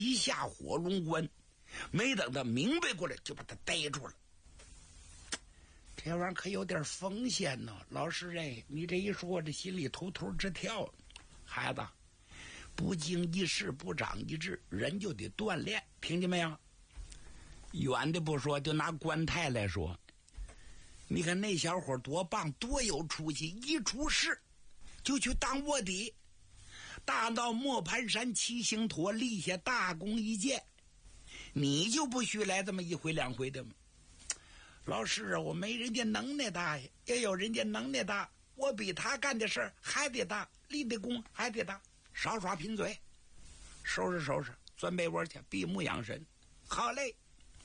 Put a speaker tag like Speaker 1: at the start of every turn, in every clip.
Speaker 1: 一下火龙关，没等他明白过来，就把他逮住了。这玩意儿可有点风险呢，老师哎，你这一说，我这心里突突直跳。孩子，不经一事不长一智，人就得锻炼，听见没有？远的不说，就拿关泰来说，你看那小伙多棒，多有出息，一出事就去当卧底，大到磨盘山七星坨，立下大功一件。你就不许来这么一回两回的吗？老师啊，我没人家能耐大呀，要有人家能耐大，我比他干的事儿还得大，立的功还得大。少耍贫嘴，收拾收拾，钻被窝去，闭目养神。好嘞。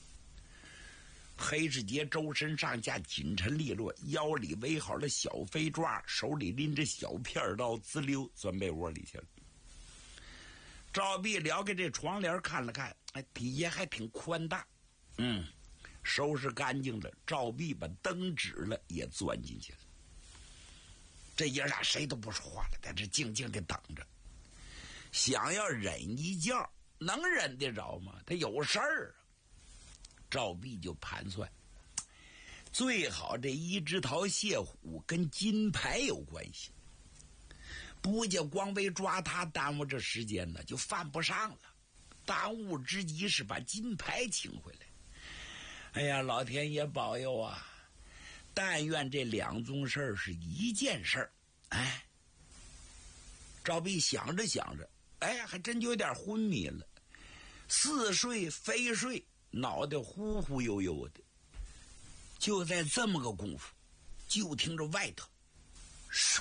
Speaker 1: 黑世杰周身上下紧沉利落，腰里围好了小飞抓，手里拎着小片刀，滋溜钻被窝里去了。赵壁撩开这床帘看了看，哎，底下还挺宽大，收拾干净了。赵壁把灯指了，也钻进去了。这爷俩谁都不说话了，在这静静的等着。想要忍一觉，能忍得着吗？他有事儿啊。赵壁就盘算，最好这一只桃谢虎跟金牌有关系，不叫光为抓他耽误这时间呢，就犯不上了。当务之急是把金牌请回来。哎呀，老天爷保佑啊！但愿这两宗事儿是一件事儿。哎，赵壁想着想着，哎，还真就有点昏迷了，似睡非睡，脑袋忽忽悠悠的。就在这么个功夫，就听着外头嗖，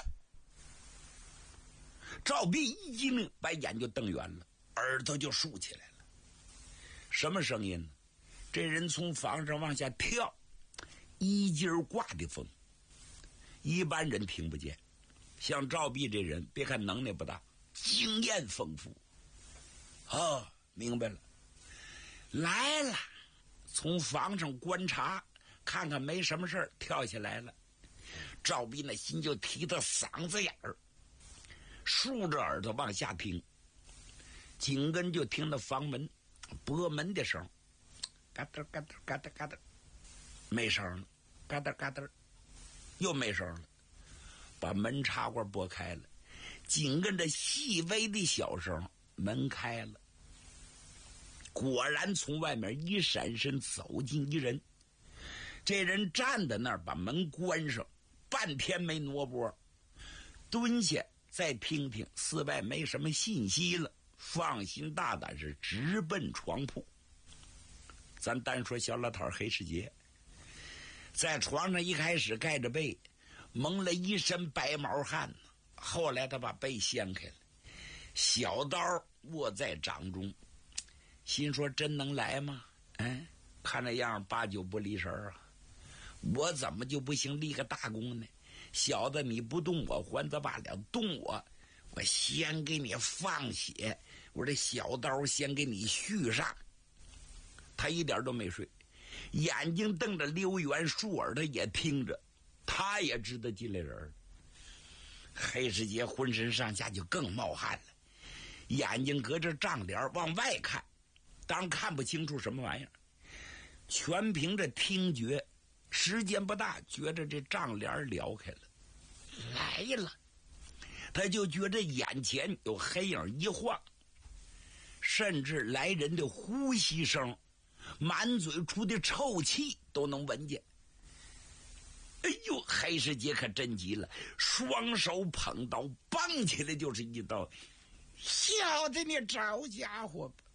Speaker 1: 赵壁一激灵，把眼就瞪圆了，耳朵就竖起来了。什么声音呢？这人从房上往下跳，衣襟挂的风，一般人听不见。像赵壁这人，别看能耐不大，经验丰富。哦，明白了，来了。从房上观察，看看没什么事儿，跳下来了。赵壁那心就提到嗓子眼儿，竖着耳朵往下听，紧跟就听到房门拨门的声，嘎噔嘎噔嘎噔嘎噔，没声了，嘎噔嘎噔，又没声了。把门插罐拨开了，紧跟着细微的小声，门开了。果然从外面一闪身走进一人，这人站在那儿把门关上，半天没挪波，蹲下再听听，四外没什么信息了，放心大胆是直奔床铺。咱单说小老头黑世杰，在床上一开始盖着被，蒙了一身白毛汗呢，后来他把被掀开了，小刀握在掌中，心说真能来吗？看那样八九不离神啊，我怎么就不行立个大功呢？小子你不动我还则罢了，动我先给你放血，我这小刀先给你续上。他一点都没睡，眼睛瞪着溜圆，竖耳朵也听着，他也知道进来人。黑世杰浑身上下就更冒汗了，眼睛隔着帐帘往外看，当然看不清楚什么玩意儿，全凭着听觉，时间不大，觉着这帐帘撩开了，来了。他就觉着眼前有黑影一晃，甚至来人的呼吸声，满嘴出的臭气都能闻见。哎呦，黑世杰可真急了，双手捧刀，梆起来就是一刀。小子你找家伙吧！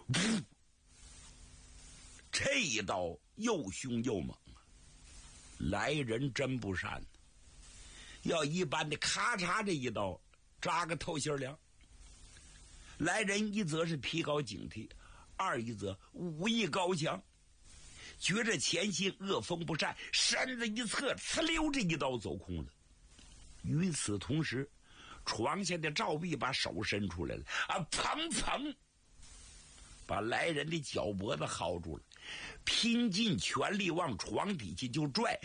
Speaker 1: 这一刀又凶又猛啊，来人真不善，要一般的咔嚓这一刀扎个透心凉。来人一则是提高警惕，二一则武艺高强，觉着前心恶风不善，身子一侧，呲溜这一刀走空了。与此同时，床下的赵壁把手伸出来了，砰砰把来人的脚脖子薅住了，拼尽全力往床底下就拽。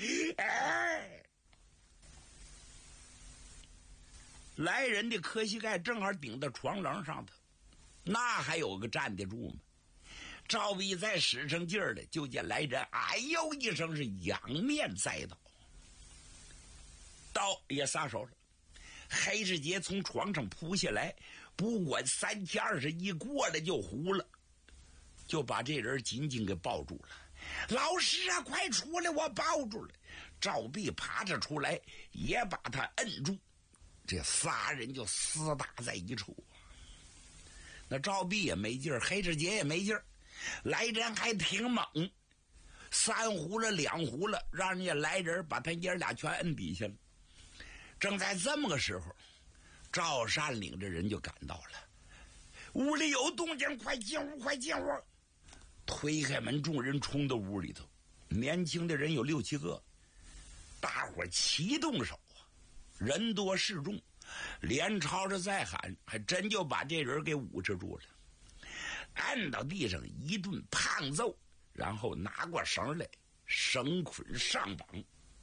Speaker 1: 来人的磕膝盖正好顶到床棱上头， 那还有个站得住吗？赵必再使上劲儿了，就见来人哎呦一声是仰面栽倒，刀也撒手了。黑世杰从床上扑下来，不管3七21过来就胡了，就把这人紧紧给抱住了。老师啊，快出来，我抱住了。赵必爬着出来，也把他摁住。这仨人就厮打在一处。那赵必也没劲儿，黑世杰也没劲儿，来人还挺猛，3胡了2胡了，让人家来人把他爷俩全摁底下了。正在这么个时候，赵善领着人就赶到了，屋里有动静，快进屋，快进屋！推开门，众人冲到屋里头，年轻的人有6、7个，大伙齐动手啊，人多势众，连吵着再喊，还真就把这人给捂持住了，按到地上一顿胖揍，然后拿过绳来，绳捆上绑。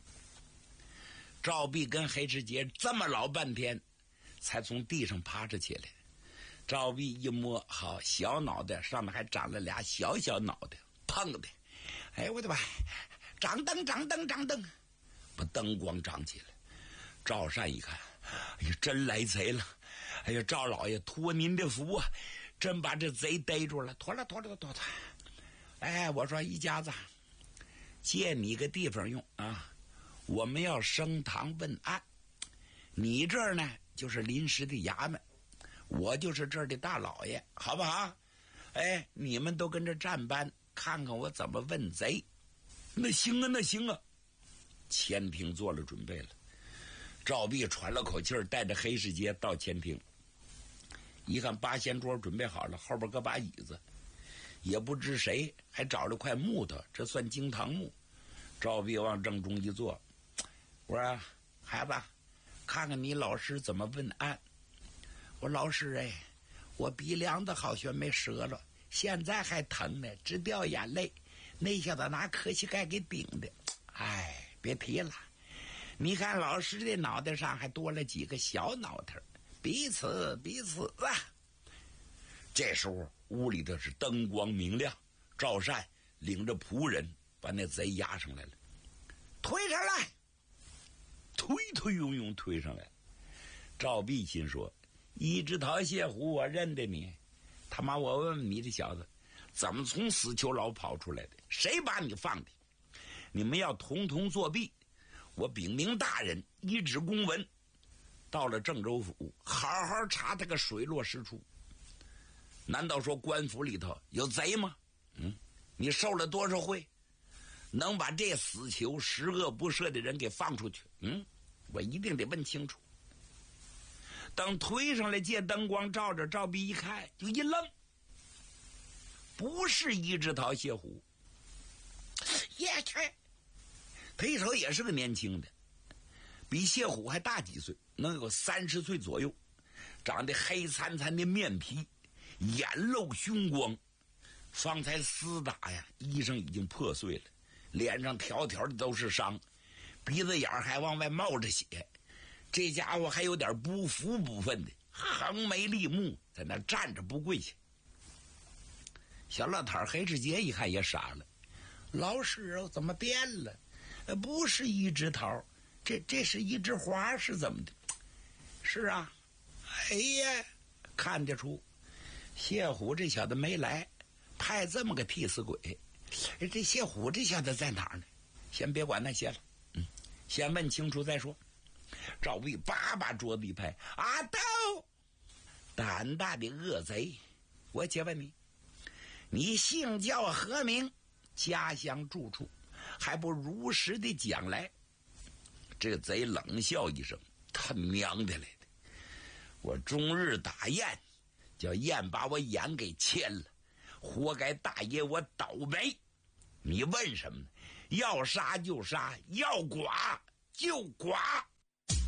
Speaker 1: 赵必跟黑世杰这么老半天，才从地上爬着起来。赵必一摸，好，小脑袋上面还长了俩小脑袋，碰的，哎，我的妈！掌灯，把灯光长起来。赵善一看，哎呀，真来贼了！哎呀，赵老爷托您的福啊，真把这贼逮住了，拖了。哎，我说一家子，借你个地方用啊。我们要升堂问案，你这儿呢就是临时的衙门，我就是这儿的大老爷，好不好？哎，你们都跟着站班，看看我怎么问贼。那行啊，前厅做了准备了。赵必喘了口气儿，带着黑世杰到前厅，一看八仙桌准备好了，后边搁把椅子，也不知谁还找了块木头，这算惊堂木。赵必往正中一坐，我说孩子，看看你老师怎么问案。我老师哎，我鼻梁子好像没折了，现在还疼呢，直掉眼泪。那小子拿磕膝盖给顶的，哎，别提了。你看老师的脑袋上还多了几个小脑袋，彼此啊。这时候屋里头是灯光明亮，赵善领着仆人把那贼押上来了，推上来，推用推上来。赵必心说，一只桃谢虎，我认得你，他妈我问问你这小子怎么从死囚牢跑出来的，谁把你放的？你们要统统作弊，我禀明大人，一纸公文到了郑州府，好好查他个水落石出。难道说官府里头有贼吗？你受了多少贿，能把这死囚十恶不赦的人给放出去？我一定得问清楚。等推上来，借灯光照着，赵必一看就一愣，不是一只桃谢虎，也去，他一瞅也是个年轻的，比谢虎还大几岁，能有30岁左右，长得黑惨惨的面皮，眼露凶光，方才厮打呀，衣裳已经破碎了，脸上条条的都是伤，鼻子眼还往外冒着血，这家伙还有点不服不忿的，横眉立目，在那站着不跪下。小老头黑世杰一看也傻了，老师怎么变了？不是一只桃，这是一枝花，是怎么的？是啊，哎呀，看得出谢虎这小子没来，派这么个替死鬼。这谢虎这小子在哪儿呢？先别管那些了，先问清楚再说。赵必把桌子一拍，阿斗，胆大的恶贼，我且问你，你姓叫何名，家乡住处，还不如实的讲来。这个贼冷笑一声，他娘的来的，我终日打雁，叫雁把我眼给牵了，活该大爷我倒霉。你问什么呢？要杀就杀，要剐就剐。